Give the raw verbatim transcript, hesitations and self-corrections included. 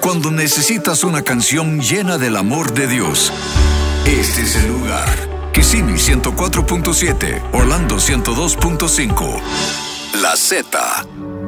Cuando necesitas una canción llena del amor de Dios, este es el lugar. Kissimmee ciento cuatro punto siete, Orlando ciento dos punto cinco. La Z.